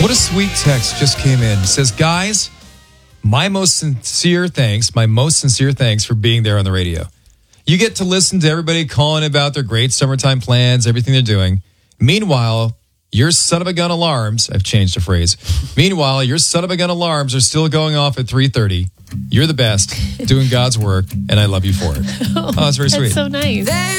What a sweet text just came in. It says, guys, my most sincere thanks for being there on the radio. You get to listen to everybody calling about their great summertime plans, everything they're doing. Meanwhile, your son of a gun alarms, I've changed the phrase. Meanwhile, your son of a gun alarms are still going off at 3:30. You're the best, doing God's work, and I love you for it. Oh, that's very sweet. That's so nice.